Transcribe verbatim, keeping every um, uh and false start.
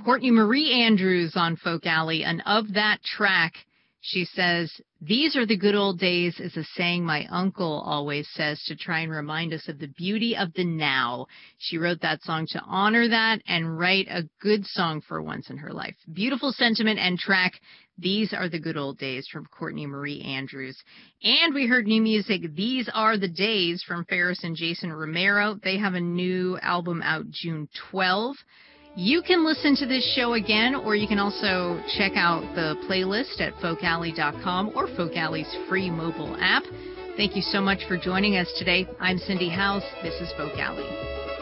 Courtney Marie Andrews on Folk Alley, and of that track, she says, "These are the good old days" is a saying my uncle always says to try and remind us of the beauty of the now. She wrote that song to honor that and write a good song for once in her life. Beautiful sentiment and track, "These Are the Good Old Days" from Courtney Marie Andrews. And we heard new music, "These Are the Days" from Ferris and Jason Romero. They have a new album out June twelfth. You can listen to this show again, or you can also check out the playlist at folk alley dot com or Folk Alley's free mobile app. Thank you so much for joining us today. I'm Cindy House. This is Folk Alley.